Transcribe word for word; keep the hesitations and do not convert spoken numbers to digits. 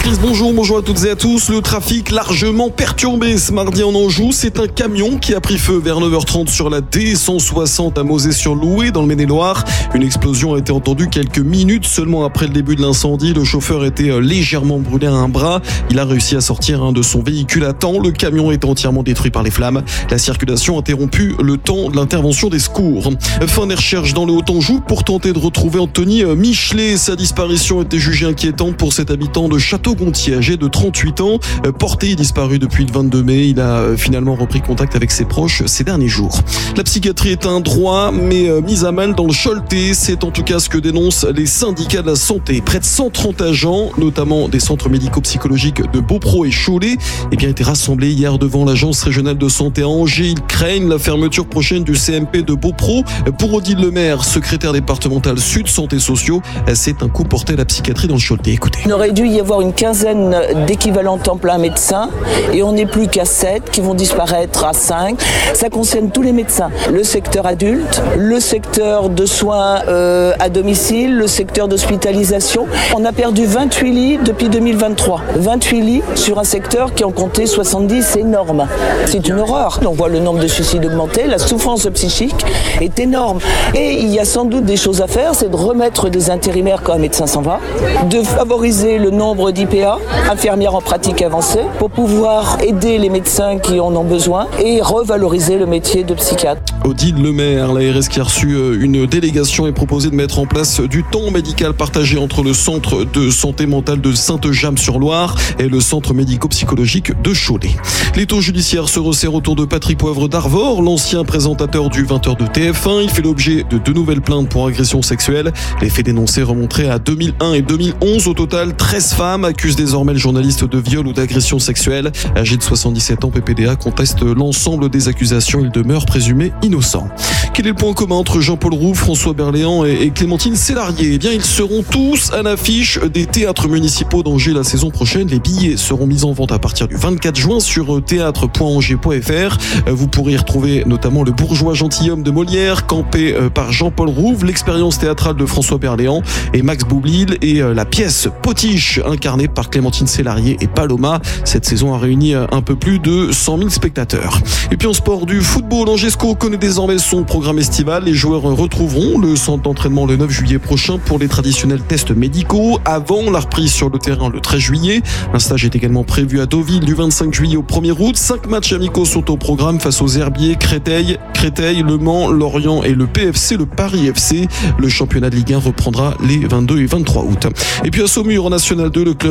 Chris, bonjour, bonjour à toutes et à tous. Le trafic largement perturbé ce mardi en Anjou. C'est un camion qui a pris feu vers neuf heures trente sur la D cent soixante à Mauzé-sur-Louet dans le Maine-et-Loire. Une explosion a été entendue quelques minutes seulement après le début de l'incendie. Le chauffeur était légèrement brûlé à un bras. Il a réussi à sortir de son véhicule à temps. Le camion est entièrement détruit par les flammes. La circulation interrompue le temps de l'intervention des secours. Fin des recherches dans le Haut-Anjou pour tenter de retrouver Anthony Michelet. Sa disparition était jugée inquiétante pour cet habitant de Château-Gontier, âgé de trente-huit ans. Porté et disparu depuis le vingt-deux mai, il a finalement repris contact avec ses proches ces derniers jours. La psychiatrie est un droit, mais mise à mal dans le Choletais. C'est en tout cas ce que dénoncent les syndicats de la santé. Près de cent trente agents, notamment des centres médico-psychologiques de Beaupro et Cholet, eh bien, étaient rassemblés hier devant l'agence régionale de santé à Angers. Ils craignent la fermeture prochaine du C M P de Beaupro. Pour Odile Lemaire, secrétaire départementale Sud Santé Sociaux, c'est un coup porté à la psychiatrie dans le Choletais. Écoutez. Il aurait dû y avoir une quinzaine d'équivalents temps plein médecins et on n'est plus qu'à sept qui vont disparaître à cinq. Ça concerne tous les médecins. Le secteur adulte, le secteur de soins euh, à domicile, le secteur d'hospitalisation. On a perdu vingt-huit lits depuis deux mille vingt-trois. vingt-huit lits sur un secteur qui en comptait soixante-dix, c'est énorme. C'est une horreur. On voit le nombre de suicides augmenter, la souffrance psychique est énorme. Et il y a sans doute des choses à faire, c'est de remettre des intérimaires quand un médecin s'en va, de favoriser le nombre d'I P A, infirmières en pratique avancée, pour pouvoir aider les médecins qui en ont besoin et revaloriser le métier de psychiatre. Odile Lemaire, l'A R S qui a reçu une délégation, est proposé de mettre en place du temps médical partagé entre le centre de santé mentale de Sainte-Jamme-sur-Loire et le centre médico-psychologique de Cholet. L'étau judiciaire se resserre autour de Patrick Poivre d'Arvor, l'ancien présentateur du vingt heures de T F un. Il fait l'objet de deux nouvelles plaintes pour agression sexuelle. Les faits dénoncés remonteraient à deux mille un et deux mille onze. Au total, treize femmes accusent désormais le journaliste de viol ou d'agression sexuelle. Âgé de soixante-dix-sept ans, P P D A conteste l'ensemble des accusations. Il demeure présumé innocent. Quel est le point commun entre Jean-Paul Rouve, François Berléand et Clémentine Sélarié? Eh bien, ils seront tous à l'affiche des théâtres municipaux d'Angers la saison prochaine. Les billets seront mis en vente à partir du vingt-quatre juin sur théâtre point angers point f r. Vous pourrez y retrouver notamment Le bourgeois gentilhomme de Molière, campé par Jean-Paul Rouve, l'expérience théâtrale de François Berléand et Max Boublil et la pièce Potiche, incarnée par Clémentine Sélarié et Paloma. Cette saison a réuni un peu plus de cent mille spectateurs. Et puis en sport, du football, Angesco connaît désormais son programme estival. Les joueurs retrouveront le centre d'entraînement le neuf juillet prochain pour les traditionnels tests médicaux avant la reprise sur le terrain le treize juillet. Un stage est également prévu à Deauville du vingt-cinq juillet au premier août. Cinq matchs amicaux sont au programme face aux Herbiers, Créteil, Créteil, Le Mans, Lorient et le P F C, le Paris F C. Le championnat de Ligue un reprendra les vingt-deux et vingt-trois août. Et puis à Saumur, en National deux, le club